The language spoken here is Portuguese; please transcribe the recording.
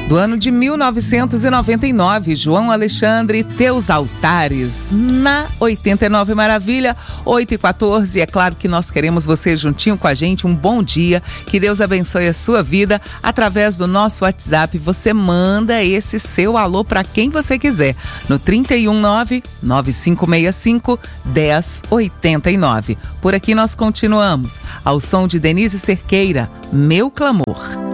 do ano de 1999. João Alexandre, Teus Altares, na 89 Maravilha, 8h14. É claro que nós queremos você juntinho com a gente. Um bom dia, que Deus abençoe a sua vida. Através do nosso WhatsApp, você manda esse seu alô para quem você quiser, no 319-9565-1089. Por aqui nós continuamos, ao som de Denise Cerqueira, Meu Clamor.